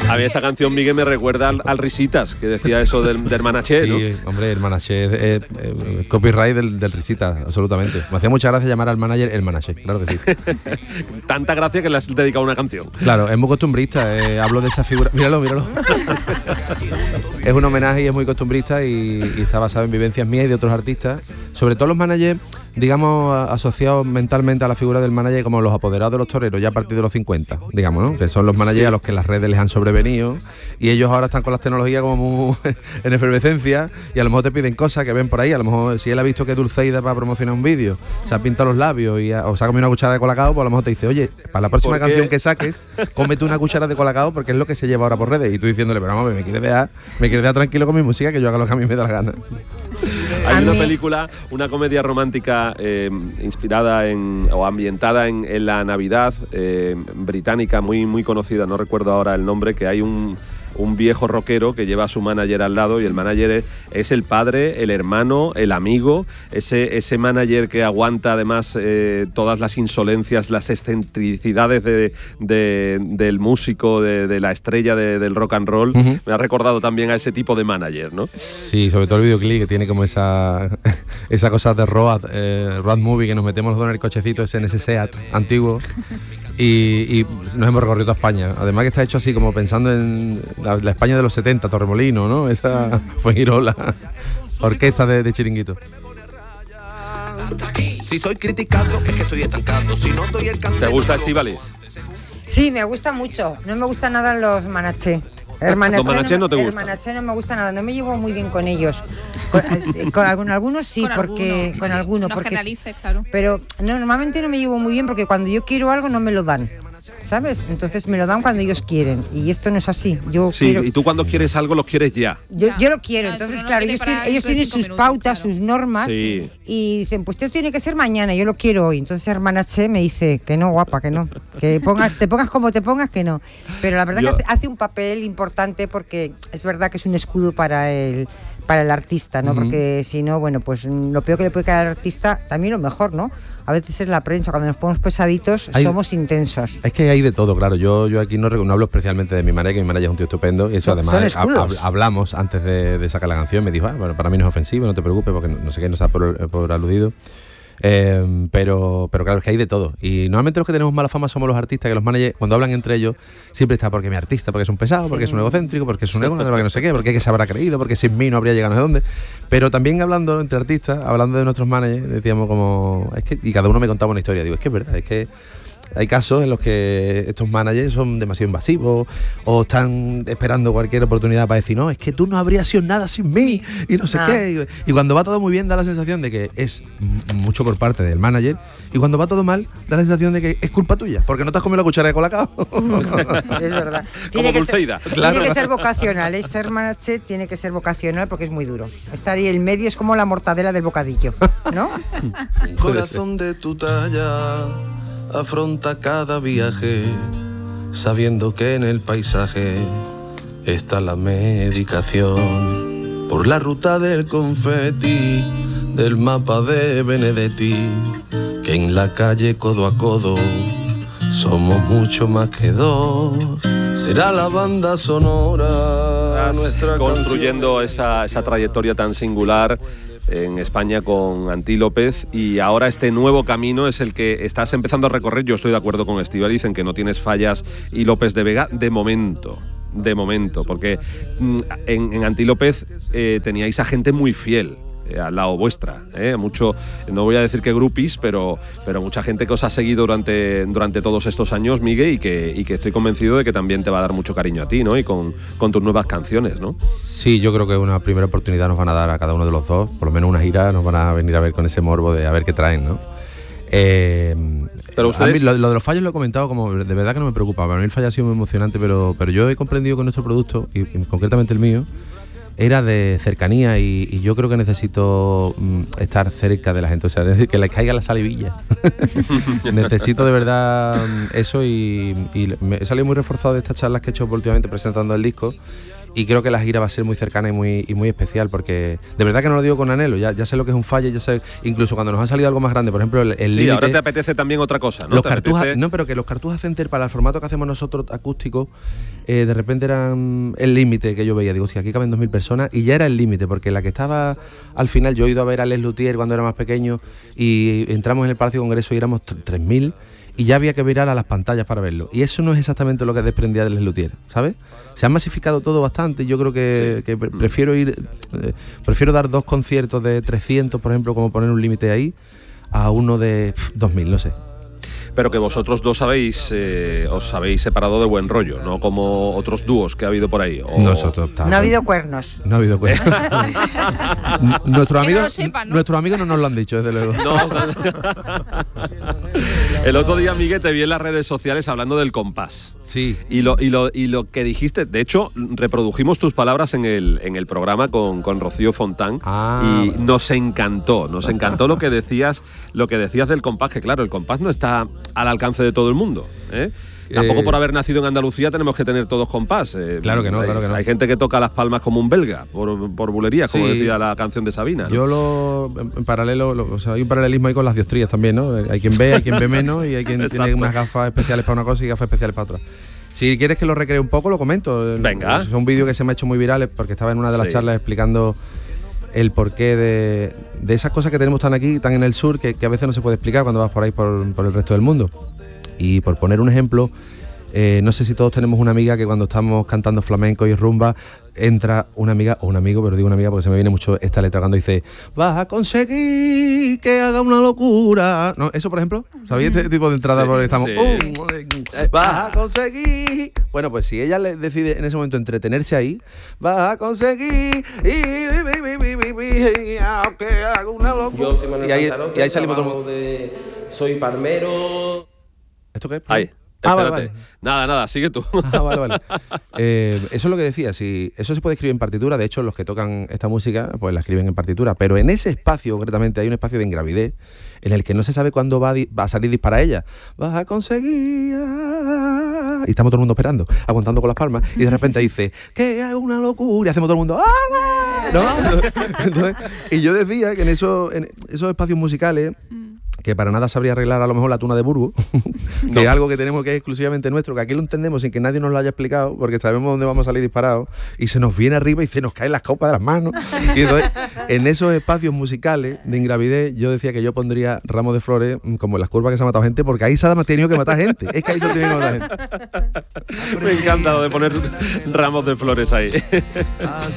A mí esta canción, Miguel, me recuerda al Risitas, que decía eso del Manaché, ¿no? Sí, hombre, el Manaché, copyright del Risitas, absolutamente. Me hacía mucha gracia llamar al manager el Manaché, claro que sí. Tanta gracia que le has dedicado una canción. Claro, es muy costumbrista, hablo de esa figura. Míralo. Es un homenaje y es muy costumbrista y está basado en vivencias mías y de otros artistas. Sobre todo los managers, digamos, asociados mentalmente a la figura del manager como los apoderados de los toreros, ya a partir de los 50, digamos, ¿no? Que son los managers a los que las redes les han sobrevenido y ellos ahora están con las tecnologías como muy en efervescencia y a lo mejor te piden cosas que ven por ahí. A lo mejor si él ha visto que Dulceida para promocionar un vídeo se ha pintado los labios o se ha comido una cuchara de colacao, pues a lo mejor te dice, oye, para la próxima canción que saques, cómete una cuchara de colacao porque es lo que se lleva ahora por redes. Y tú diciéndole, pero vamos, me quieres dejar tranquilo con mi música, que yo haga lo que a mí me da la gana. Hay una película, una comedia romántica inspirada o ambientada en la Navidad británica, muy, muy conocida, no recuerdo ahora el nombre, que hay un viejo rockero que lleva a su manager al lado y el manager es el padre, el hermano, el amigo, ese manager que aguanta además todas las insolencias, las excentricidades del músico, de la estrella del rock and roll. Uh-huh. Me ha recordado también a ese tipo de manager, ¿no? Sí, sobre todo el videoclip que tiene como esa cosa de road movie, que nos metemos los dos en el cochecito ese en ese Seat antiguo. Y nos hemos recorrido toda España. Además que está hecho así como pensando en la España de los 70, Torremolino, ¿no? Esa Fuengirola, orquesta de chiringuito. Si soy criticado es que estoy estancado. Si no doy el cambio. ¿Te gusta Estíbaliz? Sí, me gusta mucho. No me gustan nada los Manaché. ¿Los Manaché no te gustan? El Manaché no me gusta nada, no me llevo muy bien con ellos. Con algunos sí, porque con algunos, no porque generalices, claro. Pero normalmente no me llevo muy bien porque cuando yo quiero algo no me lo dan, ¿sabes? Entonces me lo dan cuando ellos quieren y esto no es así. Yo quiero. Y tú cuando quieres algo lo quieres ya. Yo lo quiero, entonces claro, ellos tienen sus pautas, claro, sus normas, sí. Y dicen, pues esto tiene que ser mañana, yo lo quiero hoy. Entonces hermana Che me dice, que no, guapa, que no, que te pongas como te pongas, que no. Pero la verdad que hace un papel importante porque es verdad que es un escudo para el artista, ¿no? Uh-huh. Porque si no, bueno, pues lo peor que le puede caer al artista, también lo mejor, ¿no? A veces es la prensa, cuando nos ponemos pesaditos, somos intensos. Es que hay de todo, claro. Yo aquí no hablo especialmente de mi manager, que mi manager es un tío estupendo. Y eso además hablamos antes de sacar la canción. Me dijo, bueno, para mí no es ofensivo, no te preocupes, porque no sé qué, no sea por aludido. Pero claro, es que hay de todo. Y normalmente los que tenemos mala fama somos los artistas, que los managers, cuando hablan entre ellos, siempre está porque mi artista, porque es un pesado, sí, porque es un egocéntrico, porque es un ego, porque no sé qué, porque se habrá creído, porque sin mí no habría llegado a no sé dónde. Pero también hablando entre artistas, hablando de nuestros managers, decíamos como, es que, y cada uno me contaba una historia. Digo, es que es verdad, es que hay casos en los que estos managers son demasiado invasivos o están esperando cualquier oportunidad para decir, no, es que tú no habrías sido nada sin mí y no sé qué. Y cuando va todo muy bien da la sensación de que es mucho por parte del manager, y cuando va todo mal da la sensación de que es culpa tuya, porque no te has comido la cuchara de colacao. Es verdad. Como Dulceida. Tiene que ser vocacional, ser manager tiene que ser vocacional porque es muy duro. Estar ahí en medio es como la mortadela del bocadillo, ¿no? Corazón de tu talla afronta cada viaje, sabiendo que en el paisaje está la medicación. Por la ruta del confeti, del mapa de Benedetti, que en la calle codo a codo somos mucho más que dos. Será la banda sonora nuestra construyendo canción. esa trayectoria tan singular en España con Antí López, y ahora este nuevo camino es el que estás empezando a recorrer. Yo estoy de acuerdo con Estíbaliz en que no tienes fallas y López de Vega de momento, porque en Antí López teníais a gente muy fiel al lado vuestra, mucho, no voy a decir que grupis, pero mucha gente que os ha seguido durante todos estos años, Miguel, y que estoy convencido de que también te va a dar mucho cariño a ti, ¿no? Y con tus nuevas canciones, ¿no? Sí, yo creo que una primera oportunidad nos van a dar a cada uno de los dos, por lo menos una gira nos van a venir a ver con ese morbo de a ver qué traen, ¿no? Pero ustedes... lo de los fallos lo he comentado, como de verdad que no me preocupa. Para mí el fallo ha sido muy emocionante, pero yo he comprendido que nuestro producto, y concretamente el mío, era de cercanía, y yo creo que necesito estar cerca de la gente, o sea, que les caiga la salivilla. Necesito de verdad eso, y he salido muy reforzado de estas charlas que he hecho últimamente presentando el disco, Y creo que la gira va a ser muy cercana y muy especial, porque de verdad que no lo digo con anhelo, ya sé lo que es un falle, ya sé, incluso cuando nos ha salido algo más grande, por ejemplo, el límite. Ahora te apetece también otra cosa, ¿no? No, pero que los Cartuja Center, para el formato que hacemos nosotros acústico, de repente eran el límite que yo veía. Digo, hostia, aquí caben 2.000 personas, y ya era el límite, porque la que estaba al final, yo he ido a ver a Les Luthier cuando era más pequeño, y entramos en el Palacio de Congreso y éramos 3.000, y ya había que mirar a las pantallas para verlo. Y eso no es exactamente lo que desprendía de Les Luthier, ¿sabes? Se ha masificado todo bastante, y yo creo que prefiero dar 2 conciertos de 300, por ejemplo, como poner un límite ahí, a uno de 2.000, no sé. Pero que vosotros dos os habéis separado de buen rollo, no como otros dúos que ha habido por ahí. Nosotros, no ha habido cuernos. No ha habido cuernos. Nuestros amigos no nos lo han dicho, desde luego. El otro día, Miguel, te vi en las redes sociales hablando del compás. Sí. Y lo que dijiste, de hecho, reprodujimos tus palabras en el programa con Rocío Fontán, y nos encantó lo que decías del compás, que claro, el compás no está al alcance de todo el mundo, ¿eh? Tampoco por haber nacido en Andalucía tenemos que tener todos compás. Claro que no. Hay gente que toca las palmas como un belga, por bulería, como decía la canción de Sabina, ¿no? Yo en paralelo, hay un paralelismo ahí con las diostrías también, ¿no? Hay quien ve menos, y hay quien tiene unas gafas especiales para una cosa y gafas especiales para otra. Si quieres que lo recree un poco, lo comento. Venga. Es un vídeo que se me ha hecho muy viral porque estaba en una de las charlas explicando el porqué de esas cosas que tenemos tan aquí, tan en el sur, que a veces no se puede explicar cuando vas por ahí por el resto del mundo. Y por poner un ejemplo, no sé si todos tenemos una amiga que cuando estamos cantando flamenco y rumba, entra una amiga o un amigo, pero digo una amiga porque se me viene mucho esta letra cuando dice: vas a conseguir que haga una locura. ¿No? Eso, por ejemplo, ¿sabéis este tipo de entrada? Porque estamos, vas a conseguir. Bueno, pues si ella le decide en ese momento entretenerse ahí, vas a conseguir que haga una locura. Y ahí salimos todo el mundo. Soy parmero. ¿Esto qué es? Ahí. Vale. Nada, sigue tú. Vale. Eso es lo que decía, si eso se puede escribir en partitura. De hecho, los que tocan esta música pues la escriben en partitura, pero en ese espacio concretamente hay un espacio de ingravidez en el que no se sabe cuándo va a salir dispara ella. Vas a conseguir. Y estamos todo el mundo esperando, aguantando con las palmas, y de repente dice: que haga una locura, y hacemos todo el mundo ¿no? Entonces, y yo decía que en esos espacios musicales, que para nada sabría arreglar a lo mejor la tuna de Burgos, que es algo que tenemos que es exclusivamente nuestro, que aquí lo entendemos sin que nadie nos lo haya explicado, porque sabemos dónde vamos a salir disparados, y se nos viene arriba y se nos caen las copas de las manos. Y entonces, en esos espacios musicales de ingravidez, yo decía que yo pondría ramos de flores como en las curvas que se ha matado gente, porque ahí se ha tenido que matar gente. Es que ahí se ha tenido que matar gente. Me encanta lo de poner ramos de flores ahí.